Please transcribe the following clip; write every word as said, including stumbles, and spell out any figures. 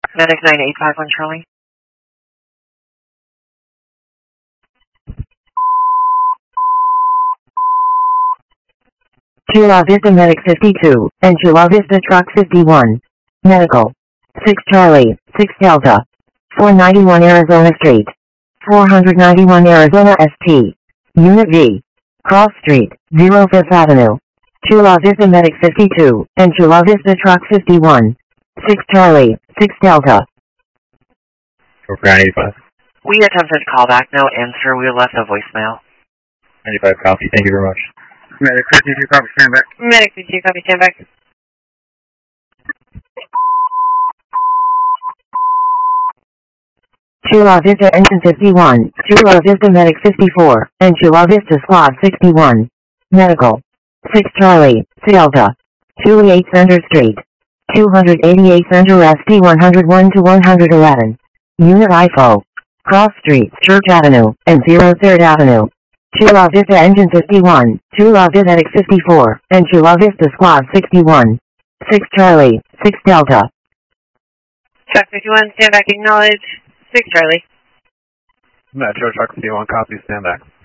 Medic nine eight five one Charlie. Chula Vista Medic fifty-two, and Chula Vista Truck fifty-one. Medical. six Charlie, six Delta. four ninety-one Arizona Street. four ninety-one Arizona S T. Unit V. Cross Street, zero Fifth Avenue. Chula Vista Medic fifty-two, and Chula Vista Truck fifty-one. six Charlie, six Delta. four ninety-five. We attempted callback, no answer. We left a voicemail. ninety-five copy, thank you very much. Medic fifty-two, copy, stand back. Medic fifty-two, copy, stand back. Chula Vista Engine fifty-one, Chula Vista Medic fifty-four, and Chula Vista Squad sixty-one. Medical. six Charlie, Delta. two oh eight Center Street. two eighty-eight Center S T one oh one to one eleven. Unit I F O. Cross Street, Church Avenue, and zero third Avenue. Chula Vista Engine fifty-one, Chula Vista Medic fifty-four, and Chula Vista Squad sixty-one. six Charlie, six Delta. Truck fifty-one, stand back, acknowledge. six Charlie. Metro Truck fifty-one, copy, stand back.